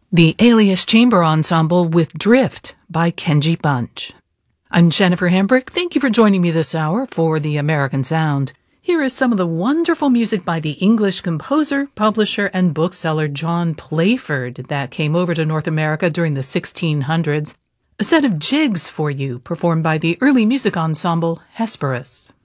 The Alias Chamber Ensemble with Drift by Kenji Bunch. I'm Jennifer Hambrick. Thank you for joining me this hour for The American Sound. Here is some of the wonderful music by the English composer, publisher, and bookseller John Playford that came over to North America during the 1600s. A set of jigs for you, performed by the early music ensemble Hesperus.